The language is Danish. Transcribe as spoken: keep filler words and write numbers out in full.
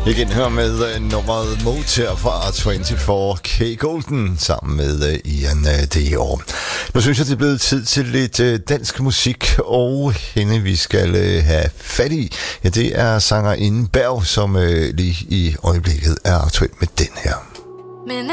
Igen her med uh, nummeret Motor fra toogtyve K Golden sammen med uh, Ian uh, Dior. Nu synes jeg, det er blevet tid til lidt uh, dansk musik, og hende vi skal uh, have fat i, ja, det er sangerinden Berg, som uh, lige i øjeblikket er aktuel med den her. Men